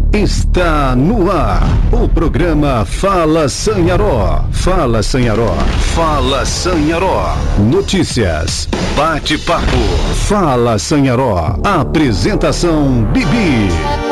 Está no ar o programa Fala Sanharó. Fala Sanharó. Fala Sanharó. Notícias, bate-papo. Fala Sanharó. Apresentação Bibi.